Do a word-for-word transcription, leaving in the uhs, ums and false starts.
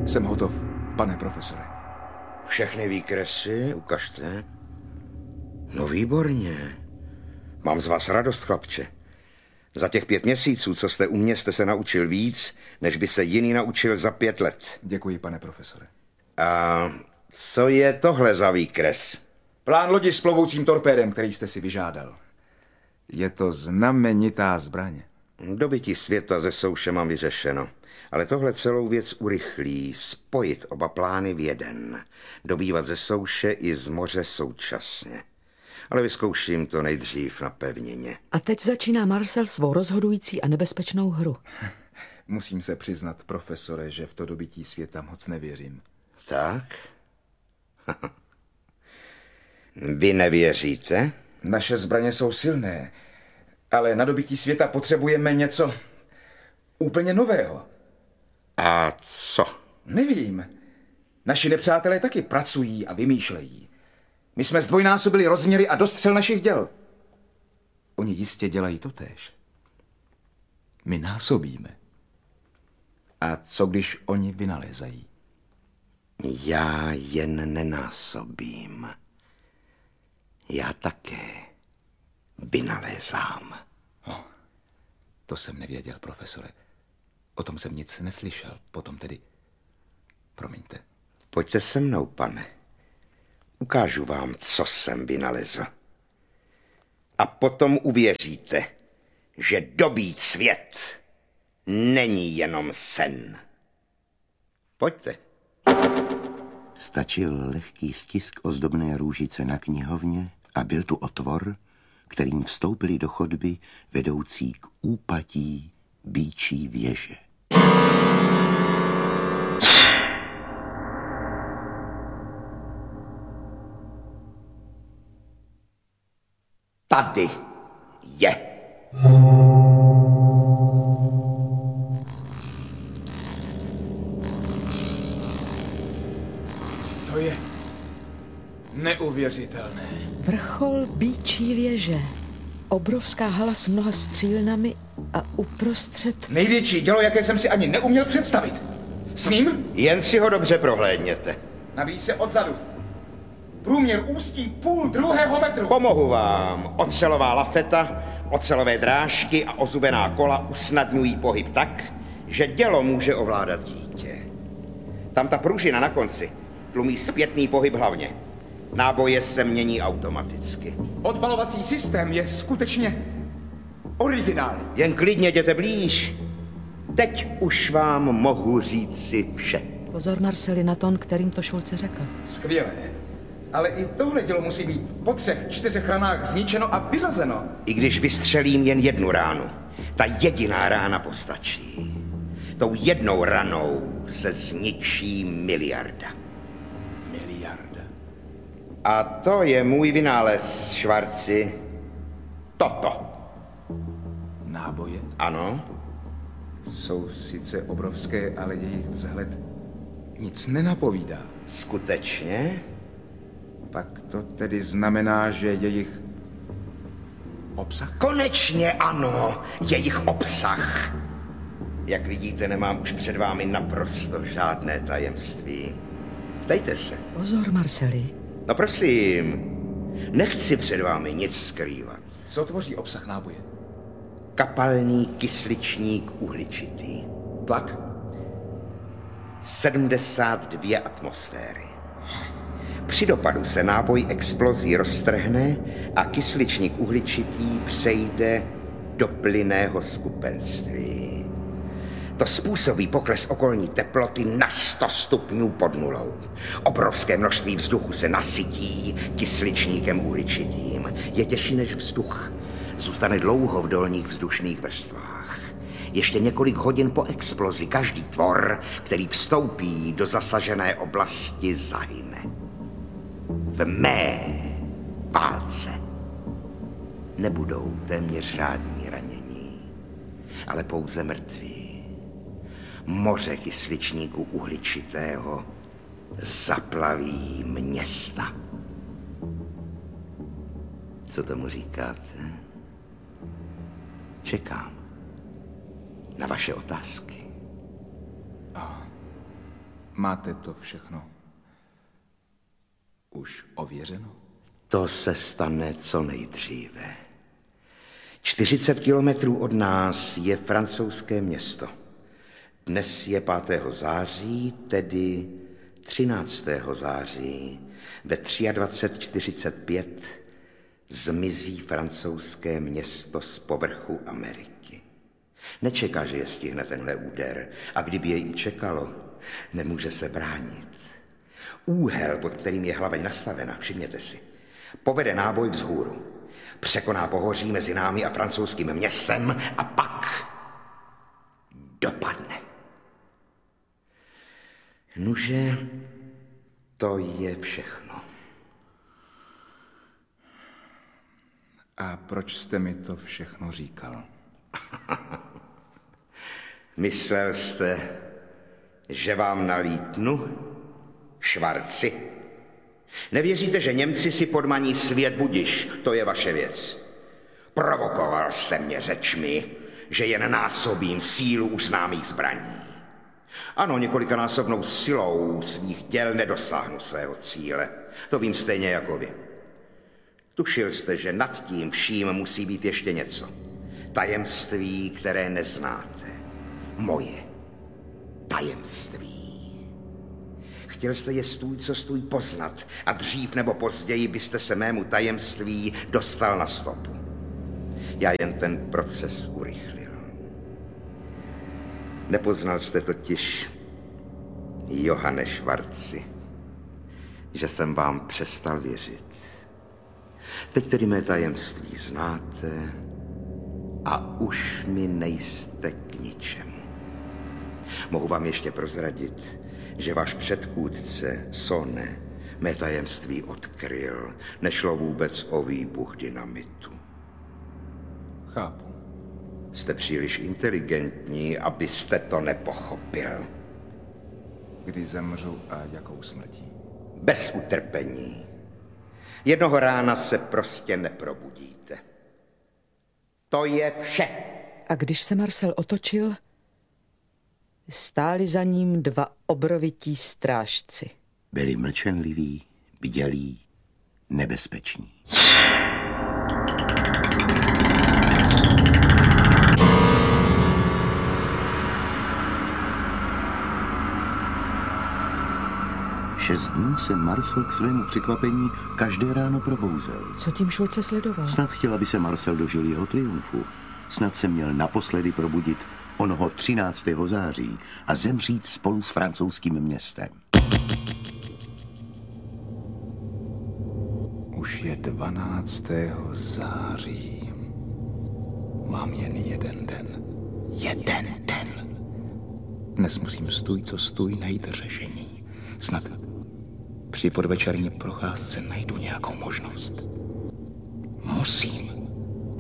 Jsem hotov, pane profesore. Všechny výkresy ukažte. No výborně. Mám z vás radost, chlapče. Za těch pět měsíců, co jste u mě, jste se naučil víc, než by se jiný naučil za pět let. Děkuji, pane profesore. A co je tohle za výkres? Plán lodi s plovoucím torpédem, který jste si vyžádal. Je to znamenitá zbraň. Dobytí světa ze souše mám vyřešeno. Ale tohle celou věc urychlí. Spojit oba plány v jeden. Dobývat ze souše i z moře současně. Ale vyzkouším to nejdřív na pevnině. A teď začíná Marcel svou rozhodující a nebezpečnou hru. Musím se přiznat, profesore, že v to dobytí světa moc nevěřím. Tak? Vy nevěříte? Naše zbraně jsou silné, ale na dobytí světa potřebujeme něco úplně nového. A co? Nevím. Naši nepřátelé taky pracují a vymýšlejí. My jsme zdvojnásobili rozměry a dostřel našich děl. Oni jistě dělají totéž. My násobíme. A co když oni vynalézají? Já jen nenásobím. Já také vynalézám. Oh, to jsem nevěděl, profesore. O tom jsem nic neslyšel. Potom tedy, promiňte. Pojďte se mnou, pane. Ukážu vám, co jsem vynalezl. A potom uvěříte, že dobít svět není jenom sen. Pojďte. Stačil lehký stisk ozdobné růžice na knihovně a byl tu otvor, kterým vstoupili do chodby vedoucí k úpatí býčí věže. Tady je. To je neuvěřitelné. Vrchol býčí věže. Obrovská hala s mnoha střílnami a uprostřed... Největší dělo, jaké jsem si ani neuměl představit. Smím? Jen si ho dobře prohlédněte. Nabíjí se odzadu. Průměr ústí půl druhého metru. Pomohu vám. Ocelová lafeta, ocelové drážky a ozubená kola usnadňují pohyb tak, že dělo může ovládat dítě. Tam ta pružina na konci tlumí zpětný pohyb hlavně. Náboje se mění automaticky. Odbalovací systém je skutečně originální. Jen klidně jděte blíž. Teď už vám mohu říci vše. Pozor, Marceli, na tón, kterým to Šulce řekl. Skvělé. Ale i tohle dělo musí být po třech, čtyřech ranách zničeno a vyřazeno. I když vystřelím jen jednu ránu, ta jediná rána postačí. Tou jednou ranou se zničí miliarda. Miliarda. A to je můj vynález, Švarci. Toto. Náboje? Ano. Jsou sice obrovské, ale jejich vzhled nic nenapovídá. Skutečně? Pak to tedy znamená, že jejich obsah? Konečně ano, jejich obsah. Jak vidíte, nemám už před vámi naprosto žádné tajemství. Ptejte se. Pozor, Marceli. No prosím, nechci před vámi nic skrývat. Co tvoří obsah náboje? Kapalný kysličník uhličitý. Tlak? sedmdesát dvě atmosféry. Při dopadu se náboj explozí roztrhne a kysličník uhličitý přejde do plynného skupenství. To způsobí pokles okolní teploty na sto stupňů pod nulou. Obrovské množství vzduchu se nasytí kysličníkem uhličitým. Je těžší než vzduch. Zůstane dlouho v dolních vzdušných vrstvách. Ještě několik hodin po explozi každý tvor, který vstoupí do zasažené oblasti, zahyne. V mé válce nebudou téměř žádní ranění, ale pouze mrtví. Moře kysličníku uhličitého zaplaví města. Co tomu říkáte? Čekám na vaše otázky. Máte to všechno už ověřeno? To se stane co nejdříve. čtyřicet kilometrů od nás je francouzské město. Dnes je pátého září, tedy třináctého září. Ve dvacet tři čtyřicet pět zmizí francouzské město z povrchu Ameriky. Nečeká, že je stihne tenhle úder, a kdyby jej i čekalo, nemůže se bránit. Úhel, pod kterým je hlaveň nastavena, všimněte si, povede náboj vzhůru. Překoná pohoří mezi námi a francouzským městem a pak dopadne. Nuže, to je všechno. A proč jste mi to všechno říkal? Myslel jste, že vám nalítnu, Švarci? Nevěříte, že Němci si podmaní svět, budiš, to je vaše věc. Provokoval jste mě řečmi, že jen násobím sílu už známých zbraní. Ano, několikanásobnou silou svých děl nedosáhnu svého cíle. To vím stejně jako vy. Tušil jste, že nad tím vším musí být ještě něco. Tajemství, které neznáte. Moje tajemství. Chtěl jste je stůj, co stůj poznat a dřív nebo později byste se mému tajemství dostal na stopu. Já jen ten proces urychlil. Nepoznal jste totiž, Johane Švarci, že jsem vám přestal věřit. Teď tedy mé tajemství znáte a už mi nejste k ničemu. Mohu vám ještě prozradit, že váš předchůdce Sone mé tajemství odkryl. Nešlo vůbec o výbuch dynamitu. Chápu. Jste příliš inteligentní, abyste to nepochopil. Kdy zemřu a jakou smrtí? Bez utrpení. Jednoho rána se prostě neprobudíte. To je vše. A když se Marcel otočil, stáli za ním dva obrovití strážci. Byli mlčenliví, bdělí, nebezpeční. Šest dnů se Marcel k svému překvapení každé ráno probouzel. Co tím Šulce sledoval? Snad chtěl, aby se Marcel dožil jeho triumfu. Snad se měl naposledy probudit onoho třináctého září a zemřít spolu s francouzským městem. Už je dvanáctého září. Mám jen jeden den. Jeden den. Dnes musím stůj, co stůj, najít řešení. Snad při podvečerní procházce najdu nějakou možnost. Musím.